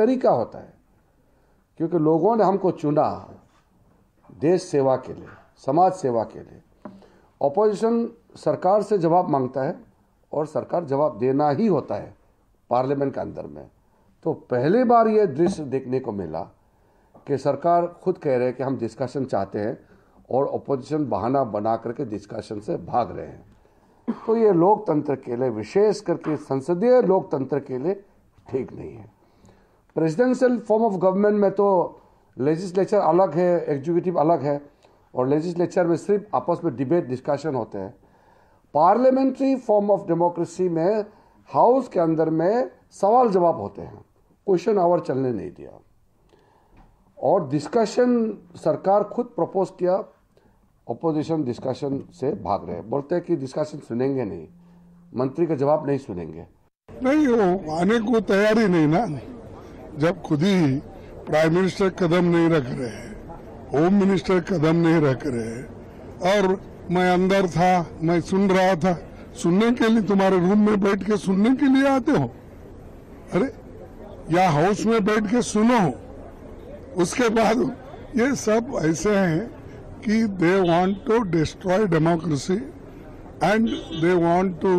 तरीका होता है, क्योंकि लोगों ने हमको चुना देश सेवा के लिए, समाज सेवा के लिए। ऑपोजिशन सरकार से जवाब मांगता है और सरकार जवाब देना ही होता है पार्लियामेंट के अंदर में। तो पहली बार ये दृश्य देखने को मिला कि सरकार खुद कह रहे हैं कि हम डिस्कशन चाहते हैं और ऑपोजिशन बहाना बना करके डिस्कशन से भाग रहे हैं। तो ये लोकतंत्र के लिए, विशेष करके संसदीय लोकतंत्र के लिए ठीक नहीं है। प्रेसिडेंशियल फॉर्म ऑफ गवर्नमेंट में तो लेजिस्लेचर अलग है, एग्जीक्यूटिव अलग है, और लेजिस्लेचर में सिर्फ आपस में डिबेट डिस्कशन होते हैं। पार्लियामेंट्री फॉर्म ऑफ डेमोक्रेसी में हाउस के अंदर में सवाल जवाब होते हैं, क्वेश्चन आवर चलने नहीं दिया, और डिस्कशन सरकार खुद प्रपोज किया, ऑपोजिशन डिस्कशन से भाग रहे हैं, बोलते हैं कि डिस्कशन सुनेंगे नहीं, मंत्री का जवाब नहीं सुनेंगे। नहीं, वो आने को तैयारी नहीं ना, जब खुद ही प्राइम मिनिस्टर कदम नहीं रख रहे, होम मिनिस्टर कदम नहीं रख रहे, और मैं अंदर था, मैं सुन रहा था। सुनने के लिए तुम्हारे रूम में बैठ के सुनने के लिए आते हो? अरे या हाउस में बैठ के सुनो। उसके बाद ये सब ऐसे हैं कि they want to destroy democracy and they want two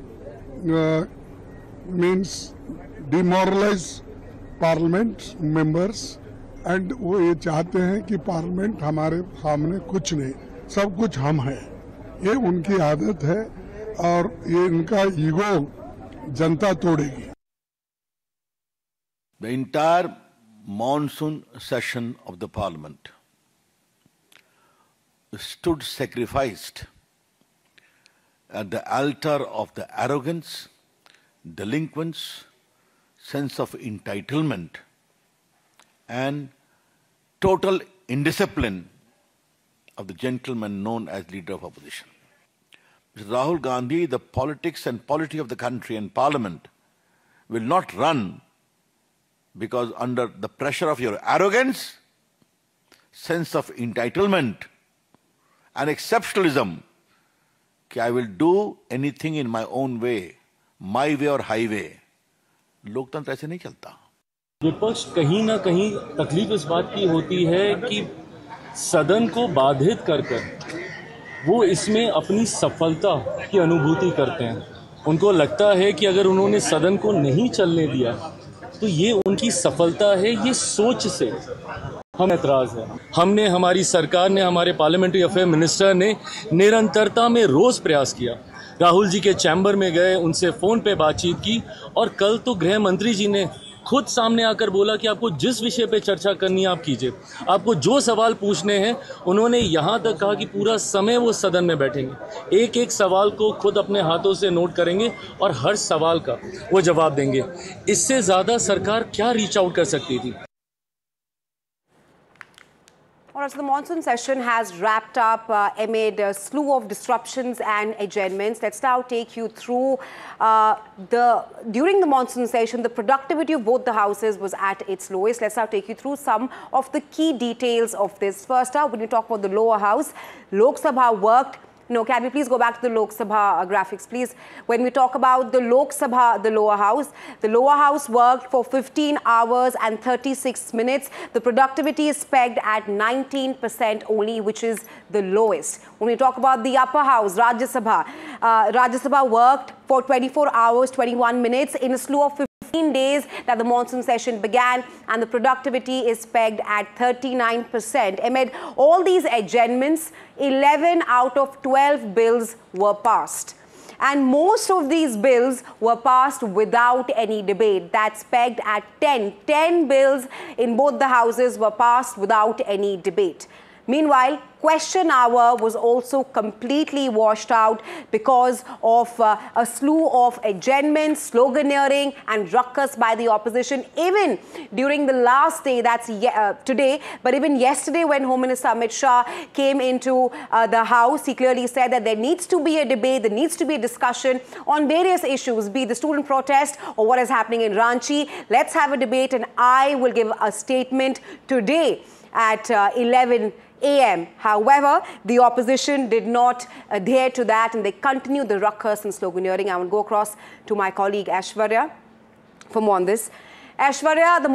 means demoralise parliament members, and वो ये चाहते हैं कि पार्लियामेंट हमारे सामने कुछ नहीं, सब कुछ हम हैं। ये उनकी आदत है और ये इनका ego Janata तोड़ेगी। The entire monsoon session of the Parliament stood sacrificed at the altar of the arrogance, delinquence, sense of entitlement, and total indiscipline of the gentleman known as leader of opposition. Mr. Rahul Gandhi, the politics and polity of the country and Parliament will not run because under the pressure of your arrogance, sense of entitlement and exceptionalism, कि I will do anything in my own way, my way or highway. लोकतंत्र ऐसे नहीं चलता। विपक्ष कहीं ना कहीं तकलीफ इस बात की होती है कि सदन को बाधित कर वो इसमें अपनी सफलता की अनुभूति करते हैं। उनको लगता है कि अगर उन्होंने सदन को नहीं चलने दिया तो ये उनकी सफलता है। ये सोच से हम एतराज़ है। हमने, हमारी सरकार ने, हमारे पार्लियामेंट्री अफेयर मिनिस्टर ने निरंतरता में रोज़ प्रयास किया। राहुल जी के चैम्बर में गए, उनसे फ़ोन पे बातचीत की, और कल तो गृह मंत्री जी ने खुद सामने आकर बोला कि आपको जिस विषय पे चर्चा करनी है आप कीजिए, आपको जो सवाल पूछने हैं। उन्होंने यहाँ तक कहा कि पूरा समय वो सदन में बैठेंगे, एक एक सवाल को खुद अपने हाथों से नोट करेंगे और हर सवाल का वो जवाब देंगे। इससे ज़्यादा सरकार क्या रीच आउट कर सकती थी? All right, so the monsoon session has wrapped up amid a slew of disruptions and adjournments. Let's now take you through during the monsoon session, the productivity of both the houses was at its lowest. Let's now take you through some of the key details of this. First up, when you talk about the lower house, Lok Sabha worked. No, can we please go back to the Lok Sabha graphics, please? When we talk about the Lok Sabha, the lower house worked for 15 hours and 36 minutes. The productivity is pegged at 19% only, which is the lowest. When we talk about the upper house, Rajya Sabha worked for 24 hours, 21 minutes in a slew of 15 days that the monsoon session began, and the productivity is pegged at 39%. Amid all these adjournments, 11 out of 12 bills were passed. And most of these bills were passed without any debate. That's pegged at 10. 10 bills in both the houses were passed without any debate. Meanwhile, question hour was also completely washed out because of a slew of adjournments, sloganeering and ruckus by the opposition. Even during the last day, that's today, but even yesterday when Home Minister Amit Shah came into the House, he clearly said that there needs to be a debate, there needs to be a discussion on various issues, be it the student protest or what is happening in Ranchi. Let's have a debate, and I will give a statement today at 11 a.m. However, the opposition did not adhere to that, and they continued the ruckus and sloganeering. I will go across to my colleague Aishwarya for more on this. Aishwarya, the